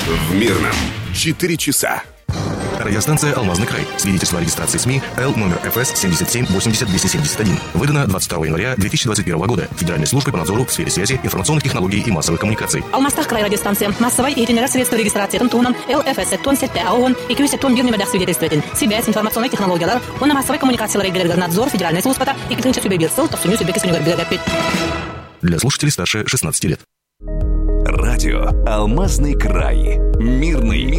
В Мирном 4 часа. Радиостанция «Алмазный край». Свидетельство о регистрации СМИ Л номер ФС 77 80 271. Выдано 22 января 2021 года Федеральной службой по надзору в сфере связи, информационных технологий и массовых коммуникаций. Алмазтах край радиостанция. Массовой и средства регистрации тунтуном ЛФС тон сетте АОН и кюсе тон бирнемедах свидетельствователь. Связь, информационные технологии, он на массовой коммуникации надзор Федеральной службы и китынча субъект то субъект Для слушателей старше 16 лет. Радио «Алмазный край». Мирный